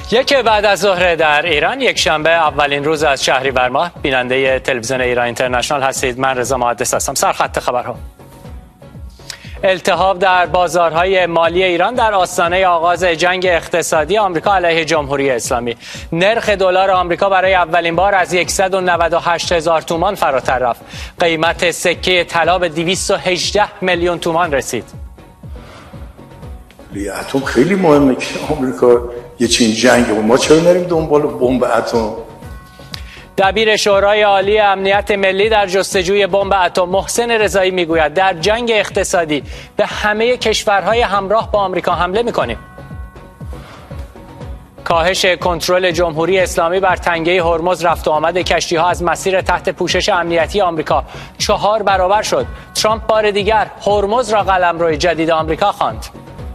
یک بعد از ظهر در ایران، یک شنبه اولین روز از شهریور ماه. بیننده تلویزیون ایران اینترنشنال هستید. من رضا محدث هستم. سرخط خبرها: التهاب در بازارهای مالی ایران در آستانه آغاز جنگ اقتصادی آمریکا علیه جمهوری اسلامی. نرخ دلار آمریکا برای اولین بار از 198,000 تومان فراتر رفت. قیمت سکه طلا به 218 میلیون تومان رسید. اتم خیلی مهمه که آمریکا یه چین جنگ و ما چرا نریم دنبال بمب اتم؟ دبیر شورای عالی امنیت ملی در جستجوی بمب اتم محسن رضایی میگوید در جنگ اقتصادی به همه کشورهای همراه با آمریکا حمله میکنیم. کاهش کنترل جمهوری اسلامی بر تنگه هرمز، رفت و آمد کشتی‌ها از مسیر تحت پوشش امنیتی آمریکا 4 برابر شد. ترامپ بار دیگر هرمز را قلمرو جدید آمریکا خواند.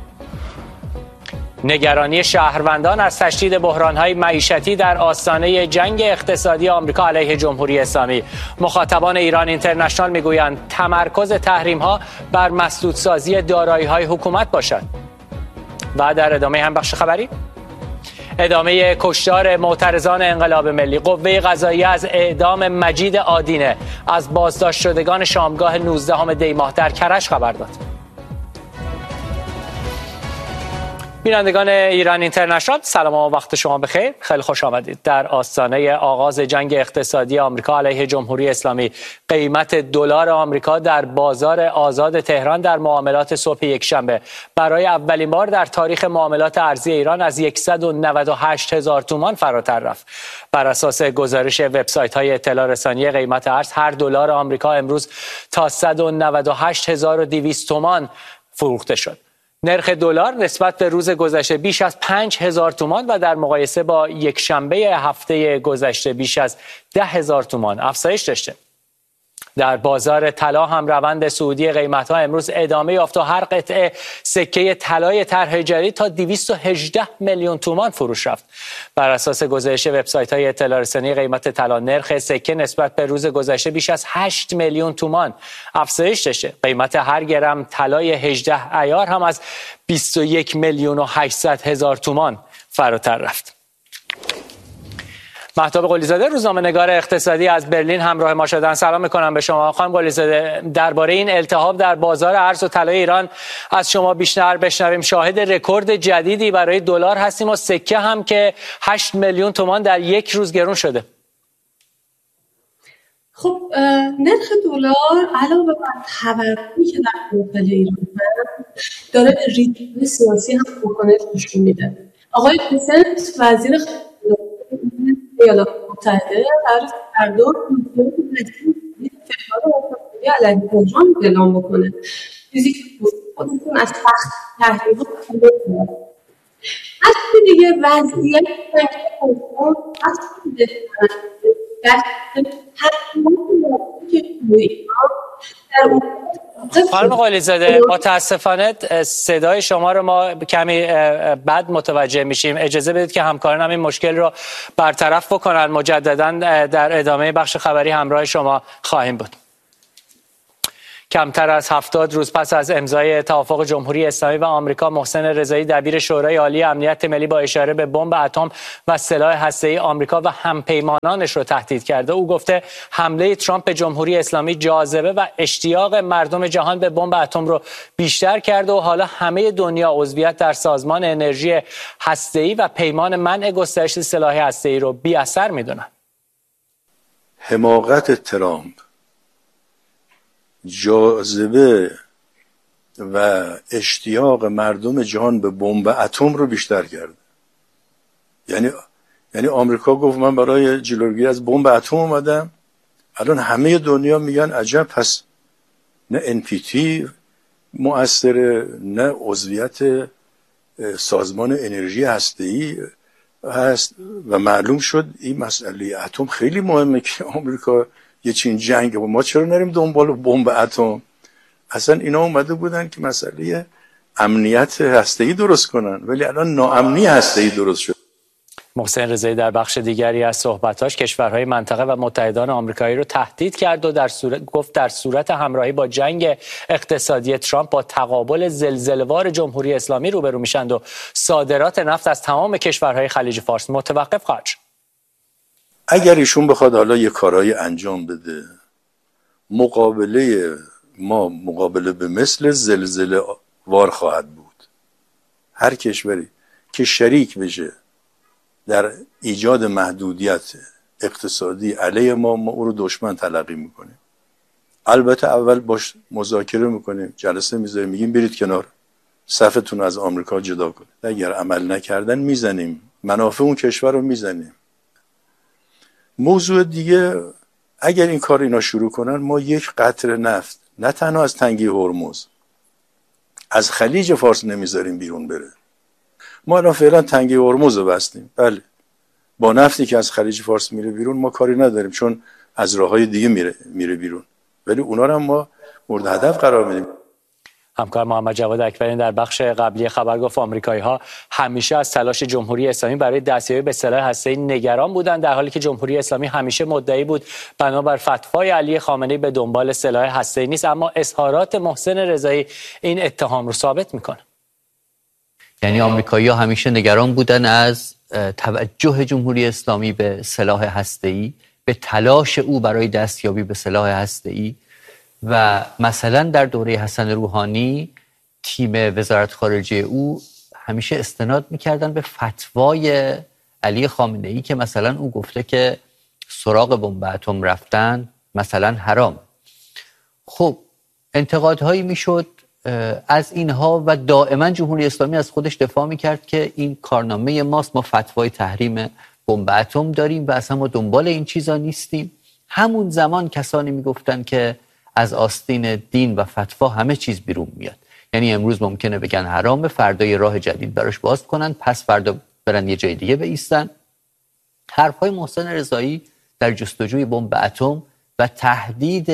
نگرانی شهروندان از تشدید بحران‌های معیشتی در آستانه جنگ اقتصادی آمریکا علیه جمهوری اسلامی. مخاطبان ایران اینترنشنال میگویند تمرکز تحریم‌ها بر مسدودسازی دارایی‌های حکومت باشد. و در ادامه هم بخش خبری، ادامه کشتار معترضان انقلاب ملی. قوه قضاییه از اعدام مجید آدینه از بازداشت شدگان شامگاه 19 دی ماه در کرج خبر داد. بینندگان ایران اینترنشنال، سلام و وقت شما بخیر. خیلی خوش آمدید. در آستانه آغاز جنگ اقتصادی آمریکا علیه جمهوری اسلامی، قیمت دلار آمریکا در بازار آزاد تهران در معاملات صبح یکشنبه برای اولین بار در تاریخ معاملات ارزی ایران از 198,000 تومان فراتر رفت. بر اساس گزارش وبسایت‌های اطلاع رسانی قیمت ارز، هر دلار آمریکا امروز تا 198,200 تومان فروخته شد. نرخ دلار نسبت به روز گذشته بیش از 5,000 تومان و در مقایسه با یک شنبه هفته گذشته بیش از 10,000 تومان افزایش داشته. در بازار طلا هم روند صعودی قیمت‌ها امروز ادامه یافت و هر قطعه سکه طلای طرح جدید تا 218 میلیون تومان فروش رفت. بر اساس گزارش وبسایت‌های اطلاع رسانی قیمت طلا، نرخ سکه نسبت به روز گذشته بیش از 8 میلیون تومان افزایش داشته. قیمت هر گرم طلای 18 عیار هم از 21 میلیون و 800 هزار تومان فراتر رفت. مهتاب قلی‌زاده، روزنامه‌نگار اقتصادی از برلین همراه ما شدن. سلام میکنم به شما خانم قلی‌زاده. درباره این التهاب در بازار ارز و طلای ایران از شما بیشتر بشنویم. شاهد رکورد جدیدی برای دلار هستیم و سکه هم که 8 میلیون تومان در یک روز گرون شده. خب نرخ دلار علاوه بر تورمی که در داخل ایران داره به ریتم سیاسی هم واکنش نشون میده. آقای پرزیدنت وزیر ایالات متحده در دور فشار اقتصادی علیه تهران اعلام بکنه. چیزی که خودتون از سخت تحریم‌ها خبر دارید. از دیگه وضعیت تحریم در خانم قلی‌زاده، متاسفانه صدای شما رو ما کمی بد متوجه میشیم. اجازه بدید که همکارانم این مشکل رو برطرف بکنن. مجددا در ادامه بخش خبری همراه شما خواهیم بود. کمتر از 70 روز پس از امضای توافق جمهوری اسلامی و آمریکا، محسن رضایی دبیر شورای عالی امنیت ملی با اشاره به بمب اتم و سلاح هسته‌ای آمریکا و همپیمانانش رو تهدید کرده. او گفته حمله ترامپ به جمهوری اسلامی جاذبه و اشتیاق مردم جهان به بمب اتم رو بیشتر کرده و حالا همه دنیا عضویت در سازمان انرژی هسته‌ای و پیمان منع گسترش سلاح هسته‌ای رو بی‌اثر می‌دونن. حماقت ترامپ جاذبه و اشتیاق مردم جهان به بمب اتم رو بیشتر کرد. یعنی آمریکا گفت من برای جلوگیری از بمب اتم اومدم. الان همه دنیا میگن عجب، پس نه NPT مؤثره، نه عضویت سازمان انرژی هسته‌ای هست و معلوم شد این مسئله اتم خیلی مهمه که آمریکا یه چین جنگ و ما چرا نریم دنبال بمب اتم؟ اصلا اینا اومده بودن که مسئله امنیت هسته‌ای درست کنن، ولی الان ناامنی هسته‌ای درست شد. محسن رضایی در بخش دیگری از صحبتاش کشورهای منطقه و متحدان آمریکایی رو تهدید کرد و گفت در صورت همراهی با جنگ اقتصادی ترامپ با تقابل زلزله‌وار جمهوری اسلامی روبرو میشند و صادرات نفت از تمام کشورهای خلیج فارس متوقف خواهد شد. اگر ایشون بخواد حالا یه کارایی انجام بده، مقابله به مثل زلزله وار خواهد بود. هر کشوری که شریک بشه در ایجاد محدودیت اقتصادی علیه ما او رو دشمن تلقی میکنیم. البته اول باش مذاکره میکنیم، جلسه میذاریم، میگیم برید کنار، صفتون از آمریکا جدا کنید. اگر عمل نکردن میزنیم، منافع اون کشور رو میزنیم. موضوع دیگه، اگر این کار اینا شروع کنن، ما یک قطره نفت نه تنها از تنگی هرمز، از خلیج فارس نمیذاریم بیرون بره. ما الان فعلا تنگی هرمز رو بستیم، بله، با نفتی که از خلیج فارس میره بیرون ما کاری نداریم چون از راههای دیگه میره بیرون، ولی اونا رو هم ما مورد هدف قرار میدیم. همکار محمد جواد اکبرین در بخش قبلی خبر گفت آمریکایی‌ها همیشه از تلاش جمهوری اسلامی برای دستیابی به سلاح هسته‌ای نگران بودند، در حالی که جمهوری اسلامی همیشه مدعی بود بنابر فتوای علی خامنه‌ای به دنبال سلاح هسته‌ای نیست. اما اظهارات محسن رضایی این اتهام رو ثابت میکنه. یعنی آمریکایی‌ها همیشه نگران بودن از توجه جمهوری اسلامی به سلاح هسته‌ای، به تلاش او برای دستیابی به سلاح هسته‌ای. و مثلا در دوره حسن روحانی تیم وزارت خارجه او همیشه استناد میکردن به فتوای علی خامنه‌ای که مثلا او گفته که سراغ بمب اتم رفتن مثلا حرام. خب انتقادهایی میشد از اینها و دائما جمهوری اسلامی از خودش دفاع میکرد که این کارنامه ماست، ما فتوای تحریم بمب اتم داریم و اصلا ما دنبال این چیزا نیستیم. همون زمان کسانی میگفتن که از آستین دین و فتوا همه چیز بیرون میاد. یعنی امروز ممکنه بگن حرامه، فردا یه راه جدید براش باز کنن، پس فردا برن یه جای دیگه بایستن. حرفای محسن رضایی در جستجوی بمب اتم و تهدید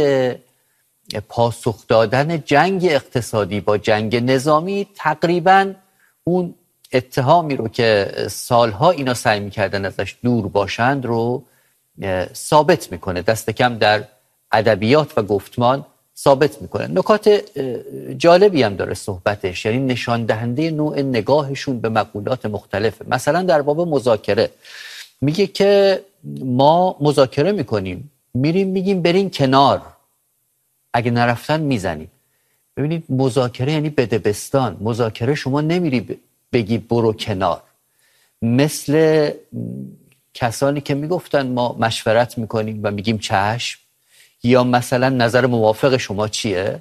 پاسخ دادن جنگ اقتصادی با جنگ نظامی تقریباً اون اتهامی رو که سالها اینا سعی میکردن ازش دور باشند رو ثابت میکنه، دست کم در ادبیات و گفتمان ثابت میکنه. نکات جالبی هم داره صحبتش، یعنی نشان دهنده نوع نگاهشون به مقولات مختلفه. مثلا در باب مذاکره میگه که ما مذاکره میکنیم، میریم میگیم برین کنار، اگه نرفتن میزنیم. ببینید مذاکره یعنی بدبستان. مذاکره شما نمیری بگی برو کنار، مثل کسانی که میگفتن ما مشورت میکنیم و میگیم چشم، یا مثلا نظر موافق شما چیه،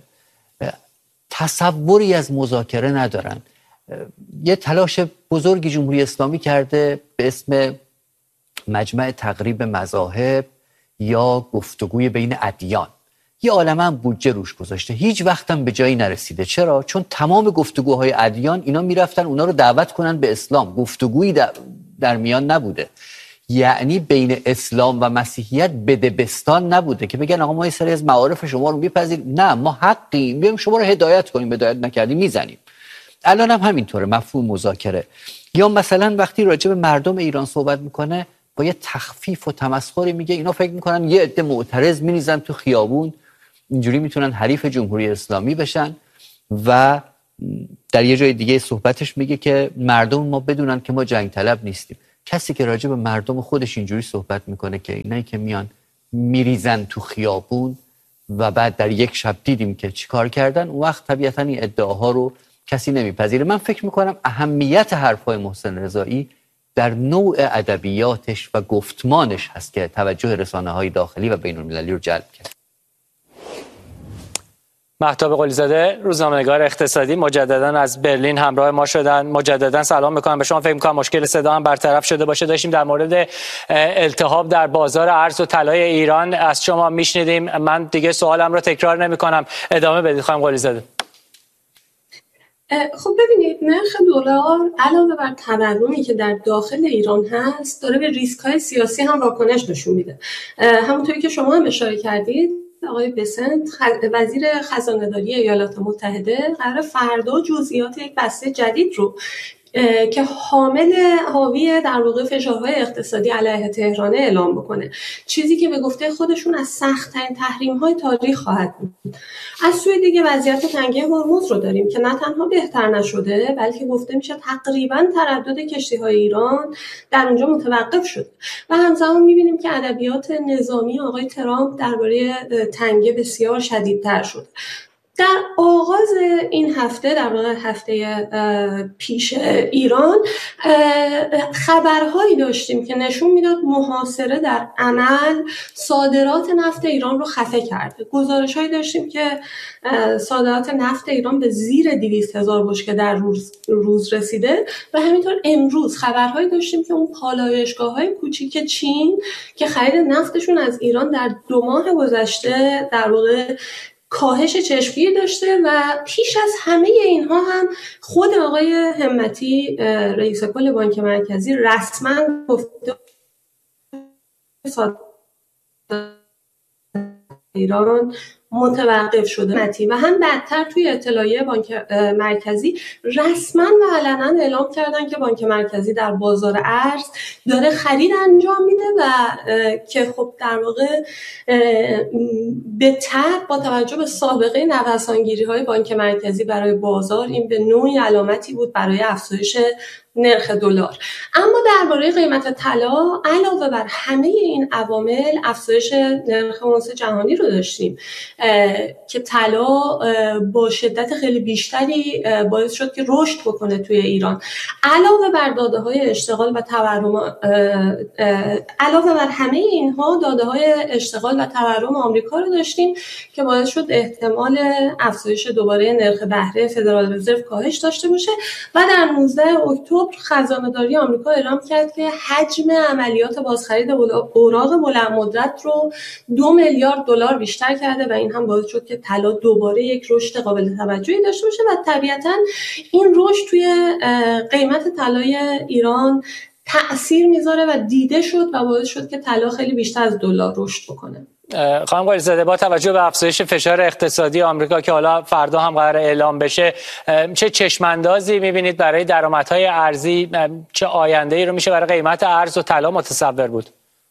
تصوری از مذاکره ندارن. یه تلاش بزرگی جمهوری اسلامی کرده به اسم مجمع تقریب مذاهب یا گفتگوی بین ادیان، یه عالمه بودجه روش گذاشته، هیچ وقتم به جایی نرسیده. چرا؟ چون تمام گفتگوهای ادیان اینا میرفتن اونا رو دعوت کنن به اسلام، گفتگویی در میان نبوده. یعنی بین اسلام و مسیحیت بدبستان نبوده که بگن آقا ما یه سری از معارف شما رو میپذیریم، نه ما حقیم بیایم شما رو هدایت کنیم، هدایت نکردیم میزنیم. الان هم همینطوره مفهوم مذاکره. یا مثلا وقتی راجع به مردم ایران صحبت میکنه با یه تخفیف و تمسخری میگه اینا فکر میکنن یه عده معترض میریزن تو خیابون اینجوری میتونن حریف جمهوری اسلامی بشن. و در یه جای دیگه صحبتش میگه که مردم ما بدونن که ما جنگ طلب نیستیم. کسی که راجع به مردم خودش اینجوری صحبت میکنه که اینایی که میان میریزن تو خیابون و بعد در یک شب دیدیم که چیکار کردن، اون وقت طبیعتاً این ادعاها رو کسی نمیپذیره. من فکر میکنم اهمیت حرفای محسن رضایی در نوع ادبیاتش و گفتمانش هست که توجه رسانه‌های داخلی و بین‌المللی رو جلب کرد. مهتاب قلی‌زاده روزنامه‌نگار اقتصادی مجددا از برلین همراه ما شدن. مجددا سلام می‌کنم به شما. فکر می‌کنم مشکل صدا هم برطرف شده باشه. داشتیم در مورد التهاب در بازار ارز و طلای ایران از شما میشنیدیم. من دیگه سوالم رو تکرار نمی‌کنم، ادامه بدید خانم قلی‌زاده. خب ببینید نرخ دلار علاوه بر تورمی که در داخل ایران هست داره به ریسک‌های سیاسی هم واکنش نشون میده. همونطوری که شما هم اشاره کردید آقای بسنت وزیر خزانه‌داری ایالات متحده قرار فردا جزئیات یک بسته جدید رو که حاوی در واقع فشارهای اقتصادی علیه تهران اعلام بکنه، چیزی که به گفته خودشون از سخت‌ترین تحریم‌های تاریخ خواهد بود. از سوی دیگه وضعیت تنگه هرمز رو داریم که نه تنها بهتر نشده بلکه گفته میشه تقریباً تردد کشتی‌های ایران در اونجا متوقف شد و همزمان می‌بینیم که ادبیات نظامی آقای ترامپ درباره تنگه بسیار شدیدتر شد. در آغاز این هفته، در واقع هفته پیش ایران، خبرهایی داشتیم که نشون میداد محاصره در عمل صادرات نفت ایران رو خفه کرده. گزارش‌هایی داشتیم که صادرات نفت ایران به زیر 200,000 بشکه در روز رسیده و همینطور امروز خبرهایی داشتیم که اون پالایشگاه‌های کوچیک چین که خرید نفتشون از ایران در 2 ماه گذشته در واقع کاهش چشمگیر داشته و پیش از همه اینها هم خود آقای همتی رئیس کل بانک مرکزی رسما گفته ایران متوقف شده و هم بعدتر توی اطلاعیه بانک مرکزی رسما و علنا اعلام کردن که بانک مرکزی در بازار ارز داره خرید انجام میده و که خب در واقع به طبع با توجه به سابقه نوسانگیری‌های بانک مرکزی برای بازار این به نوعی علامتی بود برای افزایش نرخ دلار. اما درباره قیمت طلا علاوه بر همه این عوامل افزایش نرخ اونس جهانی رو داشتیم که طلا با شدت خیلی بیشتری باعث شد که رشد بکنه توی ایران. علاوه بر داده‌های اشتغال و تورم، علاوه بر همه اینها داده‌های اشتغال و تورم آمریکا رو داشتیم که باعث شد احتمال افزایش دوباره نرخ بهره فدرال رزرو کاهش داشته باشه و در 19 اکتبر خزانه‌داری آمریکا اعلام کرد که حجم عملیات بازخرید اوراق بلند مدت رو 2 میلیارد دلار بیشتر کرده و این هم باعث شد که طلا دوباره یک رشد قابل توجهی داشته باشه و طبیعتاً این رشد توی قیمت طلای ایران تأثیر میذاره و دیده شد و باعث شد که طلا خیلی بیشتر از دلار رشد بکنه. خانم قلیزاده، با توجه به افزایش فشار اقتصادی آمریکا که حالا فردا هم قرار اعلام بشه، چه چشماندازی می‌بینید برای درآمدهای ارزی؟ چه آینده‌ای رو میشه برای قیمت ارز و طلا متصور بود؟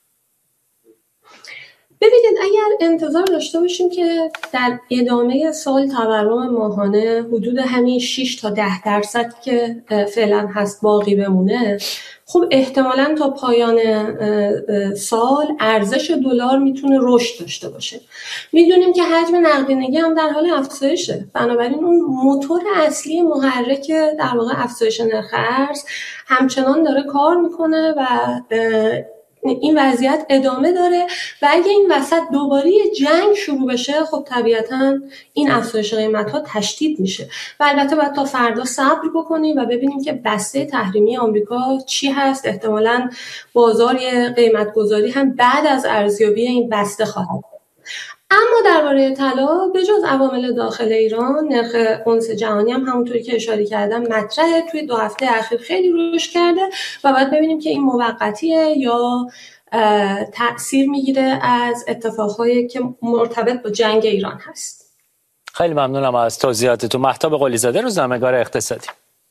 ببینید، اگر انتظار داشته باشیم که در ادامه سال تورم ماهانه حدود همین 6 تا 10% که فعلا هست باقی بمونه، خب احتمالاً تا پایان سال ارزش دلار میتونه رشد داشته باشه. میدونیم که حجم نقدینگی هم در حال افزایشه، بنابراین اون موتور اصلی محرک در واقع افزایش نرخ ارز همچنان داره کار میکنه و این وضعیت ادامه داره و اگه این وسط دوباره جنگ شروع بشه، خب طبیعتاً این افزایش قیمت‌ها تشدید میشه و البته باید تا فردا صبر بکنیم و ببینیم که بسته تحریمی آمریکا چی هست. احتمالاً بازار قیمت‌گذاری هم بعد از ارزیابی این بسته خواهد. اما درباره طلا بجز عوامل داخل ایران، نرخ اونس جهانی هم همونطوری که اشاره کردم مطرحه. توی 2 هفته اخیر خیلی رشد کرده و باید ببینیم که این موقتیه یا تأثیر میگیره از اتفاقهایی که مرتبط با جنگ ایران هست. خیلی ممنونم از توضیحاتتون. مهتاب قلیزاده، روزنامه‌نگار اقتصادی.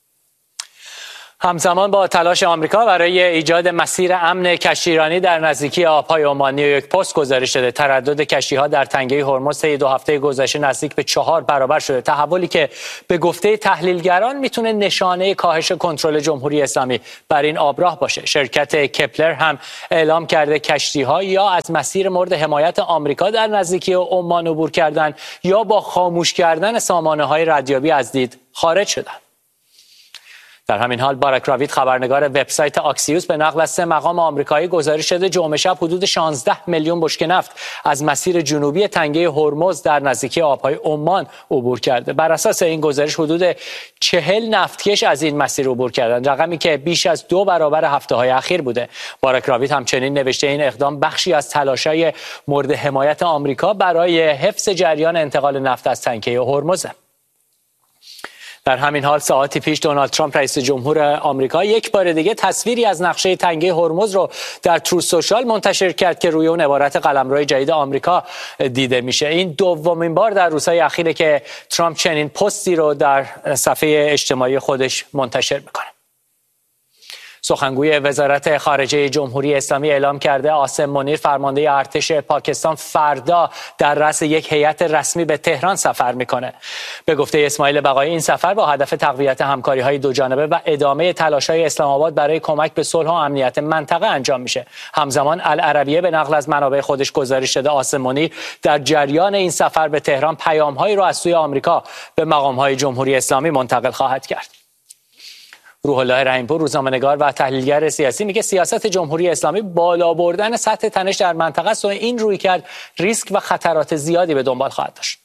همزمان با تلاش آمریکا برای ایجاد مسیر امن کشتیرانی در نزدیکی آب‌های عمان، نیویورک پست گزارش داده تردد کشتی‌ها در تنگه هرمز طی 2 هفته گذشته نزدیک به 4 برابر شده. تحولی که به گفته تحلیلگران میتونه نشانه کاهش کنترل جمهوری اسلامی بر این آبراه باشه. شرکت کپلر هم اعلام کرده کشتی‌ها یا از مسیر مورد حمایت آمریکا در نزدیکی عمان عبور کردن یا با خاموش کردن سامانه‌های ردیابی از دید خارج شدن. در همین حال باراک راوید، خبرنگار وبسایت آکسیوس، به نقل از 3 مقام آمریکایی گزارش داده جمعه شب حدود 16 میلیون بشکه نفت از مسیر جنوبی تنگه هرمز در نزدیکی آبهای عمان عبور کرده. بر اساس این گزارش حدود 40 نفتکش از این مسیر عبور کردند، رقمی که بیش از 2 برابر هفته‌های اخیر بوده. باراک راوید همچنین نوشته این اقدام بخشی از تلاش‌های مورد حمایت آمریکا برای حفظ جریان انتقال نفت از تنگه هرمز. در همین حال ساعتی پیش دونالد ترامپ رئیس جمهور آمریکا یک بار دیگه تصویری از نقشه تنگه هرمز رو در تروث سوشال منتشر کرد که روی اون عبارت قلمرو جدید آمریکا دیده میشه. این دومین بار در روزهای اخیره که ترامپ چنین پستی رو در صفحه اجتماعی خودش منتشر میکنه. سخنگوی وزارت خارجه جمهوری اسلامی اعلام کرده عاصم منیر فرمانده ارتش پاکستان فردا در رأس یک هیئت رسمی به تهران سفر میکنه. به گفته اسماعیل بقایی این سفر با هدف تقویت همکاری‌های دوجانبه و ادامه تلاش‌های اسلام آباد برای کمک به صلح و امنیت منطقه انجام میشه. همزمان العربیه به نقل از منابع خودش گزارش داده عاصم منیر در جریان این سفر به تهران پیام‌هایی را از سوی آمریکا به مقام‌های جمهوری اسلامی منتقل خواهد کرد. روح الله رحیم‌پور روزنامه‌نگار و تحلیلگر سیاسی میگه سیاست جمهوری اسلامی بالا بردن سطح تنش در منطقه است و این رویکرد ریسک و خطرات زیادی به دنبال خواهد داشت.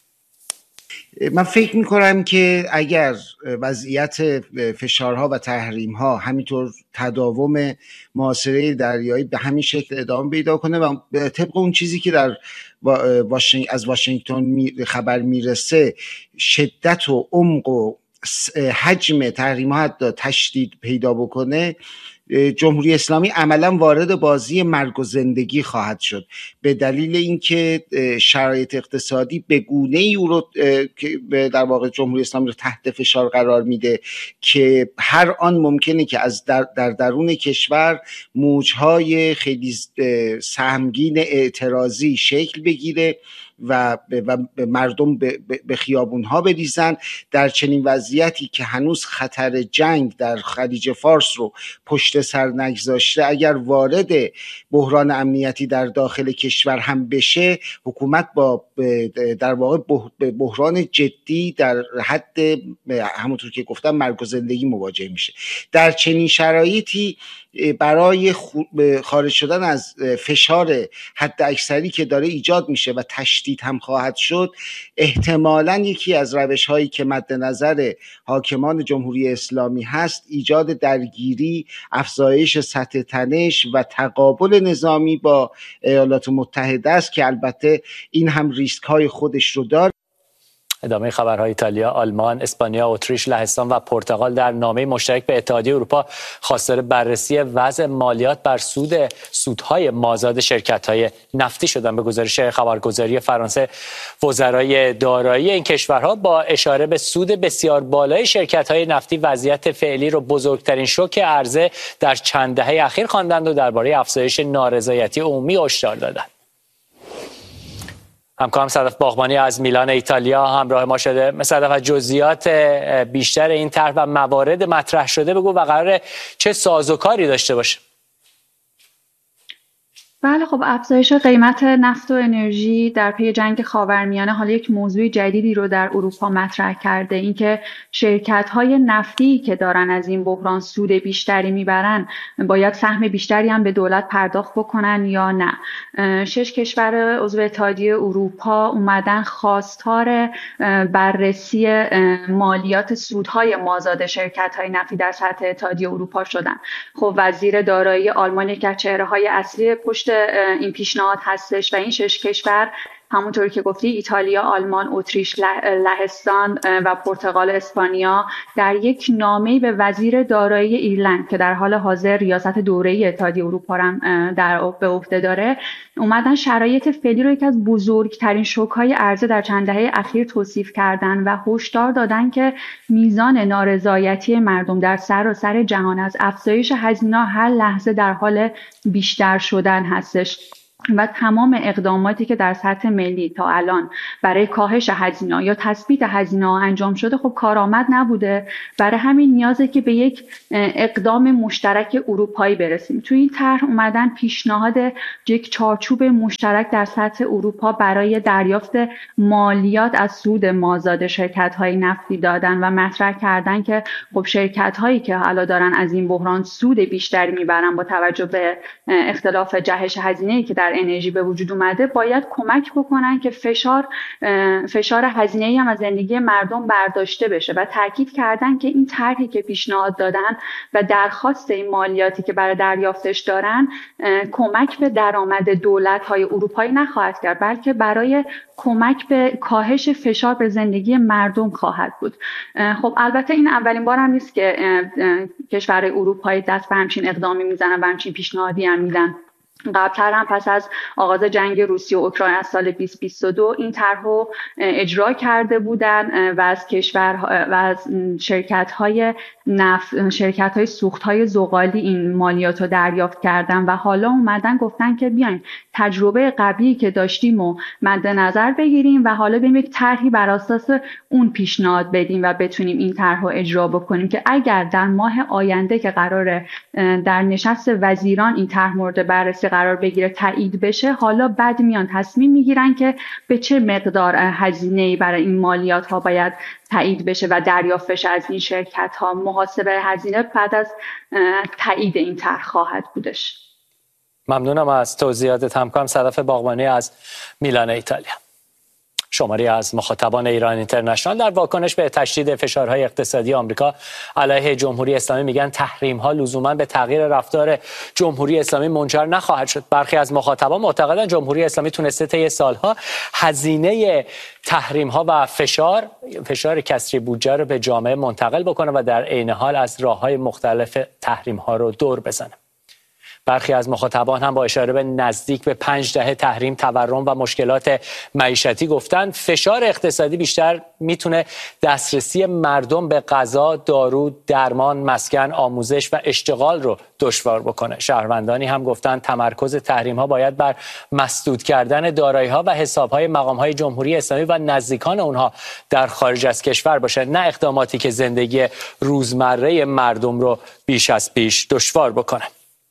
من فکر میکنم که اگر وضعیت فشارها و تحریم‌ها همینطور تداوم محاصره دریایی به همین شکل ادامه پیدا کنه و طبق اون چیزی که در از واشنگتن خبر میرسه شدت و عمق و حجم تحریم‌ها حتی تشدید پیدا بکنه، جمهوری اسلامی عملا وارد بازی مرگ و زندگی خواهد شد، به دلیل اینکه شرایط اقتصادی به گونه‌ای او رو در واقع جمهوری اسلامی رو تحت فشار قرار میده که هر آن ممکنه که از در درون کشور موجهای خیلی سهمگین اعتراضی شکل بگیره و مردم به خیابونها بریزن. در چنین وضعیتی که هنوز خطر جنگ در خلیج فارس رو پشت سر نگذاشته، اگر وارد بحران امنیتی در داخل کشور هم بشه، حکومت با در واقع بحران جدی در حد همونطور که گفتم مرگ و زندگی مواجه میشه. در چنین شرایطی برای خارج شدن از فشار حد اکثری که داره ایجاد میشه و تشدید هم خواهد شد، احتمالاً یکی از روش‌هایی که مد نظر حاکمان جمهوری اسلامی هست ایجاد درگیری، افزایش سطح تنش و تقابل نظامی با ایالات متحده است که البته این هم ریسک‌های خودش رو داره. ادامه خبرهای ایتالیا، آلمان، اسپانیا، اتریش، لهستان و پرتغال در نامه مشترک به اتحادیه اروپا خواستار بررسی وضع مالیات بر سودهای مازاد شرکت‌های نفتی شدند. به گزارش خبرگزاری فرانسه، وزرای دارایی این کشورها با اشاره به سود بسیار بالای شرکت‌های نفتی وضعیت فعلی را بزرگترین شوک عرضه در چند دهه اخیر خواندند و درباره افزایش نارضایتی عمومی هشدار دادند. همکارم صدف باغبانی از میلان ایتالیا همراه ما شده. صدف، از جزئیات بیشتر این طرح و موارد مطرح شده بگو و قراره چه سازوکاری داشته باشه؟ بله، خب افزایش قیمت نفت و انرژی در پی جنگ خاورمیانه حالا یک موضوع جدیدی رو در اروپا مطرح کرده. اینکه شرکت‌های نفتی که دارن از این بحران سود بیشتری میبرن باید سهم بیشتری هم به دولت پرداخت بکنن یا نه. 6 کشور عضو اتحادیه اروپا اومدن خواستار بررسی مالیات سودهای مازاد شرکت‌های نفتی در سطح اتحادیه اروپا شدن. خب وزیر دارایی آلمان یک از چهره‌های اصلی پشت این پیشنهاد هستش و این 6 کشور همونطوری که گفتی ایتالیا، آلمان، اتریش، لهستان و پرتغال، اسپانیا در یک نامه‌ای به وزیر دارایی ایرلند که در حال حاضر ریاست دوره‌ای اتحادیه اروپا را به عهده داره اومدن شرایط فعلی رو یکی از بزرگترین شوک‌های عرضه در چند دهه اخیر توصیف کردن و هشدار دادن که میزان نارضایتی مردم در سراسر جهان از افزایش هزینه‌ها هر لحظه در حال بیشتر شدن هستش و تمام اقداماتی که در سطح ملی تا الان برای کاهش هزینه‌ها یا تثبیت هزینه‌ها انجام شده خب کارآمد نبوده. برای همین نیازه که به یک اقدام مشترک اروپایی برسیم. توی این طرح اومدن پیشنهاد یک چارچوب مشترک در سطح اروپا برای دریافت مالیات از سود مازاد شرکت‌های نفتی دادن و مطرح کردن که خب شرکت‌هایی که حالا دارن از این بحران سود بیشتری میبرن با توجه به اختلاف جهش هزینه‌ای که در انرژی به وجود اومده باید کمک بکنن که فشار هزینه‌ای هم از زندگی مردم برداشته بشه و تاکید کردن که این طرحی که پیشنهاد دادن و درخواست این مالیاتی که برای دریافتش دارن کمک به درآمد دولت‌های اروپایی نخواهد کرد بلکه برای کمک به کاهش فشار به زندگی مردم خواهد بود. خب البته این اولین بار هم نیست که کشورهای اروپایی دست به همچین اقدامی میزنن و همچین پیشنهادی هم میدن. قبلتر هم پس از آغاز جنگ روسیه و اوکراین از سال 2022 این طرح رو اجرا کرده بودن و از کشور و از شرکت‌های نفت، شرکت‌های سوخت‌های زغالی این مالیات رو دریافت کردن و حالا اومدن گفتن که بیاین تجربه قبلی که داشتیم و مد نظر بگیریم و حالا بریم یک طرحی بر اساس اون پیشنهاد بدیم و بتونیم این طرح رو اجرا بکنیم که اگر در ماه آینده که قراره در نشست وزیران این طرح مورد بررسی قرار بگیره تایید بشه، حالا بعد میان تصمیم میگیرن که به چه مقدار هزینه‌ای برای این مالیات ها باید تایید بشه و دریافت بشه از این شرکت ها. محاسبه هزینه بعد از تایید این طرح خواهد بودش. ممنونم از توضیحاتت همکارم صدف باغبانی از میلان ایتالیا. شماری از مخاطبان ایران اینترنشنال در واکنش به تشدید فشارهای اقتصادی آمریکا علیه جمهوری اسلامی میگن تحریم‌ها لزوما به تغییر رفتار جمهوری اسلامی منجر نخواهد شد. برخی از مخاطبان معتقدند جمهوری اسلامی تونسته طی سالها هزینه تحریم‌ها و فشار کسری بودجه رو به جامعه منتقل بکنه و در عین حال از راه‌های مختلف تحریم‌ها رو دور بزنه. برخی از مخاطبان هم با اشاره به نزدیک به 5 دهه تحریم، تورم و مشکلات معیشتی گفتند فشار اقتصادی بیشتر میتونه دسترسی مردم به غذا، دارو، درمان، مسکن، آموزش و اشتغال رو دشوار بکنه. شهروندانی هم گفتند تمرکز تحریم ها باید بر مسدود کردن دارایی ها و حساب های مقام های جمهوری اسلامی و نزدیکان اونها در خارج از کشور باشه، نه اقداماتی که زندگی روزمره مردم رو بیش از پیش دشوار بکنه.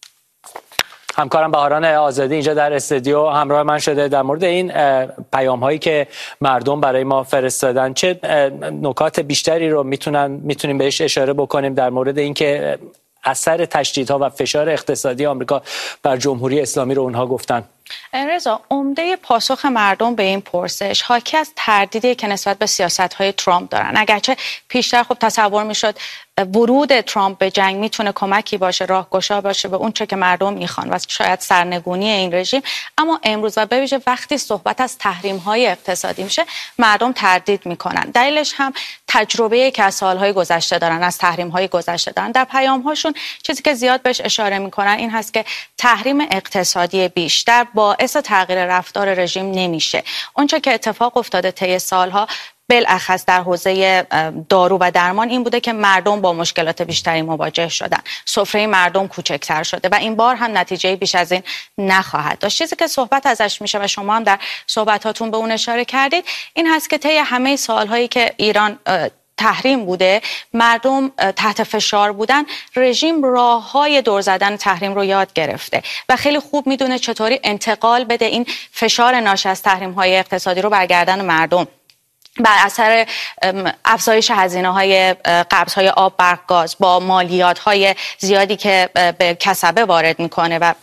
همکارم بهاران آزادی اینجا در استودیو همراه من شده. در مورد این پیام هایی که مردم برای ما فرستادن چه نکات بیشتری رو میتونیم بهش اشاره بکنیم در مورد اینکه اثر تشدیدها و فشار اقتصادی آمریکا بر جمهوری اسلامی رو اونها گفتن؟ رضا، عمده پاسخ مردم به این پرسش حاکی از تردیدی که نسبت به سیاست‌های ترامپ دارن. اگرچه پیشتر خب تصور می‌شد ورود ترامپ به جنگ میتونه کمکی باشه، راهگشا باشه به اون چه که مردم میخوان و شاید سرنگونی این رژیم، اما امروز و به ویژه وقتی صحبت از تحریم‌های اقتصادی میشه مردم تردید میکنن. دلیلش هم تجربه‌ای که از سال‌های گذشته دارن، از تحریم‌های گذشته دارن. در پیام‌هاشون چیزی که زیاد بهش اشاره میکنن این هست که تحریم اقتصادی بیشتر باعث تغییر رفتار رژیم نمیشه. اونچه که اتفاق افتاده طی سالها بالاخص در حوزه دارو و درمان این بوده که مردم با مشکلات بیشتری مواجه شدن، سفره مردم کوچکتر شده و این بار هم نتیجه بیش از این نخواهد داشت. چیزی که صحبت ازش میشه و شما هم در صحبتاتون به اون اشاره کردید این هست که طی همه سالهایی که ایران تحریم بوده، مردم تحت فشار بودن، رژیم راه‌های دور زدن تحریم رو یاد گرفته و خیلی خوب میدونه چطوری انتقال بده این فشار ناشی از تحریم‌های اقتصادی رو بر گردن مردم. بر اثر افزایش هزینه‌های قبض‌های آب، برق، گاز با مالیات‌های زیادی که به کسبه وارد می‌کنه و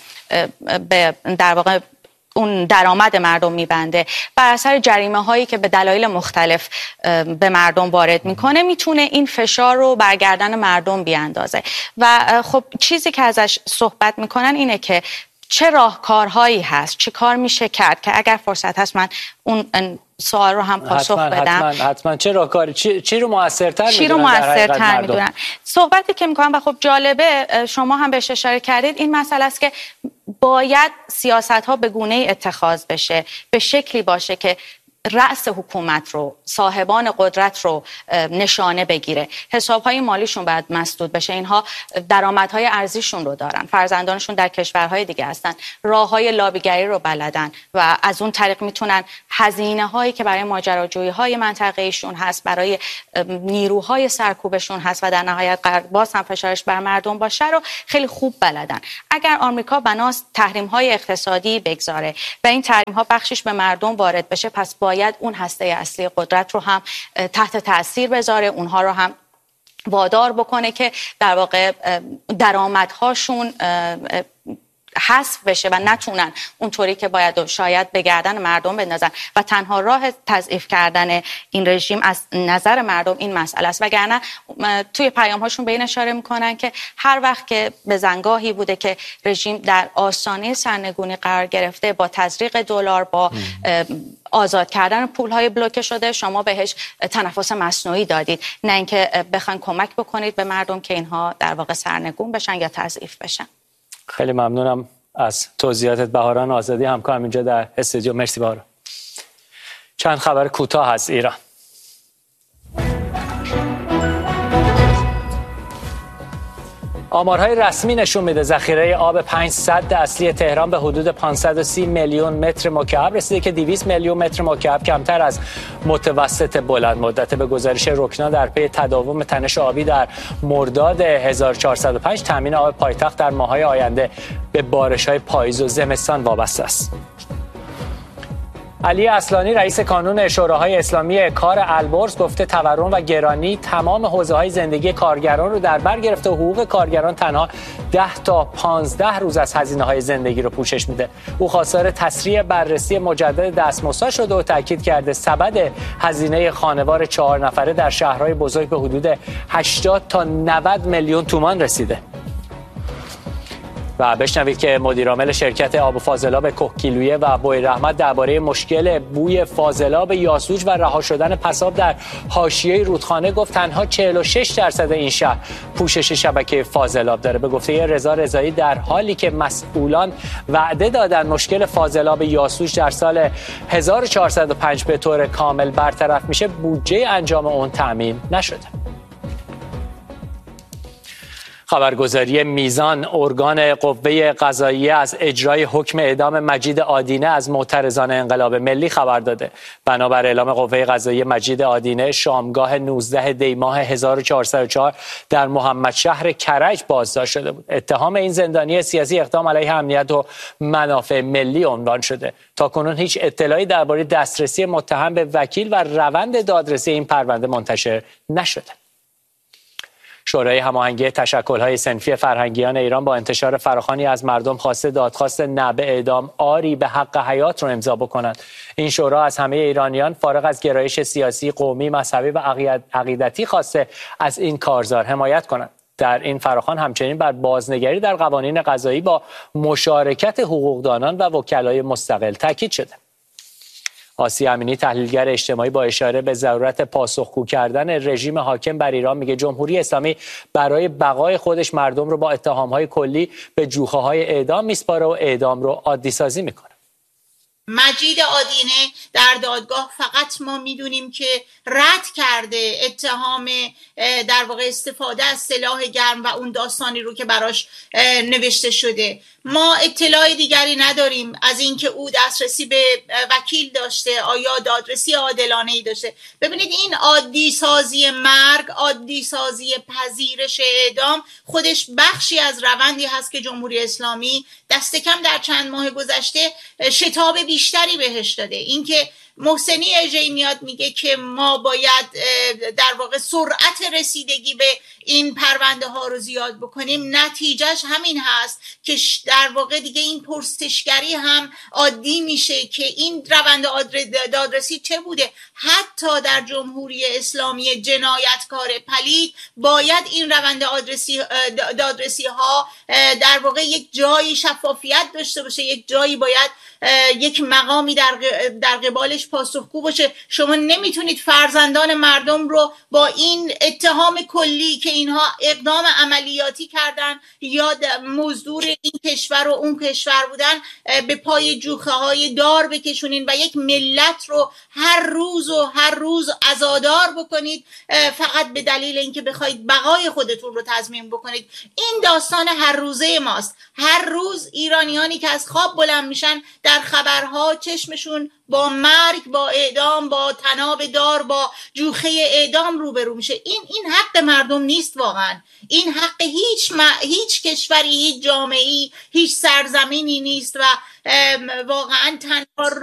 به در واقع اون درآمد مردم میبنده، بر اثر جریمه‌هایی که به دلایل مختلف به مردم وارد میکنه، میتونه این فشار رو بر گردن مردم بیاندازه و خب چیزی که ازش صحبت میکنن اینه که چه راهکارهایی هست، چه کار میشه کرد که اگر فرصت هست من اون سوال رو هم پاسخ بدم. حتما چه راهکاری، چی رو موثرتر میدونن؟ صحبتی که میکنن و خب جالبه شما هم بهش اشاره کردید، این مسئله است که باید سیاست‌ها به گونه‌ای اتخاذ بشه، به شکلی باشه که رأس حکومت رو، صاحبان قدرت رو نشانه بگیره. حسابهای مالیشون باید مسدود بشه. اینها درآمدهای ارزیشون رو دارن، فرزندانشون در کشورهای دیگه هستن، راههای لابیگری رو بلدن و از اون طریق میتونن هزینه هایی که برای ماجراجویی های منطقه‌ایشون هست، برای نیروهای سرکوبشون هست و در نهایت باز هم فشارش بر مردم باشه رو خیلی خوب بلدن. اگر آمریکا بناس تحریم های اقتصادی بگذاره و این تحریم ها بخشش به مردم وارد بشه، پس باید اون هسته اصلی قدرت رو هم تحت تاثیر بذاره، اونها رو هم وادار بکنه که در واقع درآمدهاشون حذف بشه و نتونن اونطوری که باید شاید به گردن مردم بندازن و تنها راه تضعیف کردن این رژیم از نظر مردم این مسئله است. وگرنه توی پیام‌هاشون به این اشاره میکنن که هر وقت که به زنگاهی بوده که رژیم در آستانه سرنگونی قرار گرفته، با تزریق دلار، با آزاد کردن پول‌های بلوکه شده، شما بهش تنفس مصنوعی دادید، نه اینکه بخواید کمک بکنید به مردم که اینها در واقع سرنگون بشن یا تضعیف بشن. خیلی ممنونم از توضیحاتت بهاران آزادی، همکارم اینجا در استودیو. مرسی بهاران. چند خبر کوتاه از ایران. آمارهای رسمی نشون میده ذخیره آب 5 سد اصلی تهران به حدود 530 میلیون متر مکعب رسیده که 200 میلیون متر مکعب کمتر از متوسط بلند مدت. به گزارش رکنا در پی تداوم تنش آبی در مرداد 1405 تامین آب پایتخت در ماه‌های آینده به بارش‌های پاییز و زمستان وابسته است. علی اصلانی رئیس کانون شوراهای اسلامی کار البرز گفته تورم و گرانی تمام حوزه‌های زندگی کارگران رو در بر گرفته و حقوق کارگران تنها 10 تا 15 روز از هزینه‌های زندگی رو پوشش میده. او خواستار تسریع بررسی مجدد دستمزدها شده و تاکید کرده سبد هزینه خانوار 4 نفره در شهرهای بزرگ به حدود 80 تا 90 میلیون تومان رسیده. و بشنوید که مدیرعامل شرکت آب و فاضلاب کهگیلویه و بویرحمت درباره مشکل بوی فاضلاب یاسوج و رها شدن پساب در حاشیه رودخانه گفت تنها 46% این شهر پوشش شبکه فاضلاب داره. به گفته رضا رضایی در حالی که مسئولان وعده دادن مشکل فاضلاب یاسوج در سال 1405 به طور کامل برطرف میشه، بودجه انجام اون تامین نشده. خبرگزاری میزان ارگان قوه قضاییه از اجرای حکم اعدام مجید آدینه از معترضان انقلاب ملی خبر داده. بنابر اعلام قوه قضاییه مجید آدینه شامگاه 19 دی ماه 1404 در محمدشهر کرج بازداشت شده بود. اتهام این زندانی سیاسی اقدام علیه امنیت و منافع ملی عنوان شده. تاکنون هیچ اطلاعی درباره دسترسی متهم به وکیل و روند دادرسی این پرونده منتشر نشده. شورای هماهنگی تشکل‌های صنفی فرهنگیان ایران با انتشار فراخوانی از مردم خواسته دادخواست نعب اعدام آری به حق حیات رو امضا بکنند. این شورا از همه ایرانیان فارغ از گرایش سیاسی، قومی، مذهبی و عقیدتی خواسته از این کارزار حمایت کنند. در این فراخوان همچنین بر بازنگری در قوانین قضایی با مشارکت حقوقدانان و وکلای مستقل تاکید شده. آسیه امینی تحلیلگر اجتماعی با اشاره به ضرورت پاسخگو کردن رژیم حاکم بر ایران میگه جمهوری اسلامی برای بقای خودش مردم رو با اتهام‌های کلی به جوخه‌های اعدام میسپاره و اعدام رو عادی سازی میکنه. مجید آدینه در دادگاه فقط ما میدونیم که رد کرده اتهام در واقع استفاده از سلاح گرم و اون داستانی رو که براش نوشته شده. ما اطلاع دیگری نداریم از اینکه او دسترسی به وکیل داشته، آیا دادرسی عادلانه‌ای داشته. ببینید این عادی سازی مرگ، عادی سازی پذیرش اعدام خودش بخشی از روندی هست که جمهوری اسلامی دست کم در چند ماه گذشته شتاب بیشتری بهش داده. اینکه محسنی اژه‌ای میاد میگه که ما باید در واقع سرعت رسیدگی به این پرونده ها رو زیاد بکنیم، نتیجهش همین هست که در واقع دیگه این پرسشگری هم عادی میشه که این روند دادرسی چه بوده. حتی در جمهوری اسلامی جنایتکار پلید باید این روند دادرسی ها در واقع یک جایی شفافیت داشته باشه، یک جایی باید یک مقامی در قبالش پاسخگو باشه. شما نمیتونید فرزندان مردم رو با این اتهام کلی که اینها اقدام عملیاتی کردن یا مزدور این کشور و اون کشور بودن به پای جوخه های دار بکشونین و یک ملت رو هر روز عزادار بکنید فقط به دلیل اینکه بخواید بقای خودتون رو تضمین بکنید. این داستان هر روزه ماست. هر روز ایرانیانی که از خواب بلند میشن در خبرها چشمشون با مرگ، با اعدام، با طناب دار، با جوخه اعدام روبرو میشه. این حق مردم نیست واقعا. این حق هیچ کشوری، هیچ جامعه‌ای، هیچ سرزمینی نیست و واقعا تنها